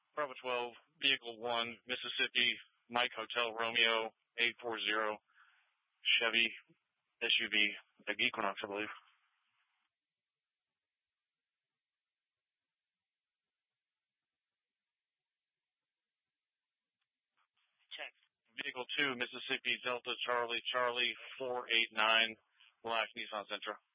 Bravo 12, Vehicle 1, Mississippi, Mike Hotel Romeo, 840, Chevy SUV, the Equinox, I believe. Check. Vehicle 2, Mississippi Delta Charlie, 489, black Nissan Sentra.